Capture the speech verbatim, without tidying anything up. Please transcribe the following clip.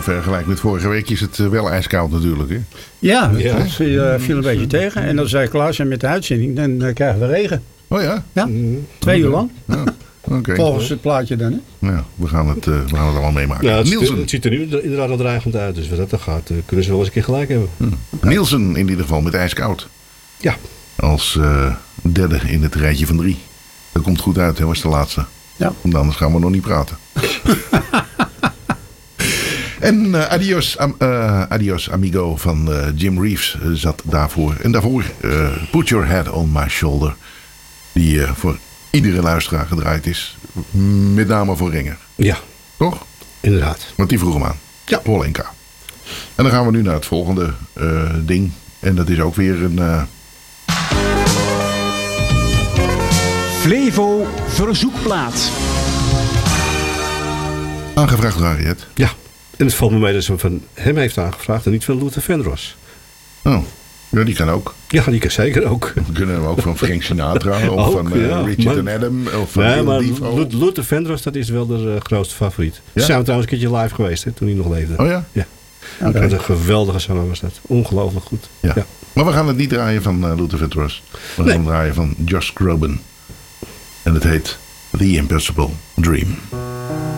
vergelijking met vorige week is het uh, wel ijskoud natuurlijk. Hè? Ja, Ja. het viel, uh, viel een beetje tegen. En dan zei Klaas met de uitzending, dan uh, krijgen we regen. Oh ja? Ja, twee uur lang. Ja. Okay. Volgens het plaatje dan. Hè? Ja, we gaan het, uh, we gaan het allemaal meemaken. Ja, het, ziet er, Nielsen. het ziet er nu inderdaad al dreigend uit. Dus wat dat dan gaat, uh, kunnen ze wel eens een keer gelijk hebben. Hm. Nielsen in ieder geval met ijskoud. Ja. Als uh, derde in het rijtje van drie. Dat komt goed uit, hè, was de laatste. Ja. Want anders gaan we nog niet praten. En uh, adios, am, uh, adios amigo van uh, Jim Reeves uh, zat daarvoor. En daarvoor uh, Put Your Head on My Shoulder. Die uh, voor iedere luisteraar gedraaid is. Met name voor Ringer. Ja. Toch? Inderdaad. Want die vroeg hem aan. Ja. Polenka. En dan gaan we nu naar het volgende uh, ding. En dat is ook weer een... Uh... Flevo verzoekplaat. Aangevraagd door Harriet. Ja. En het valt me mee dat ze van hem heeft aangevraagd en niet van Luther Vandross. Oh, ja, die kan ook. Ja, die kan zeker ook. We kunnen hem ook van Frank Sinatra. Of Ook, van uh, ja. Richard Maar- en Adam. Of van Nee, Bill maar Defoe. Lu- Luther Vandross, dat is wel de uh, grootste favoriet. Ja? Ze zijn we trouwens een keertje live geweest, hè, toen hij nog leefde. Oh ja? Ja. Oké. Wat een geweldige zanger was dat. Ongelooflijk goed. Ja. Ja. Maar we gaan het niet draaien van uh, Luther Vandross. We gaan Nee. het draaien van Josh Groban. En het heet The Impossible Dream.